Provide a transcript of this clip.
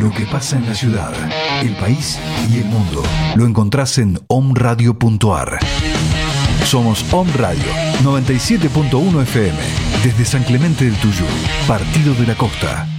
Lo que pasa en la ciudad, el país y el mundo lo encontrás en omradio.ar. Somos Om Radio 97.1 FM desde San Clemente del Tuyú, Partido de la Costa.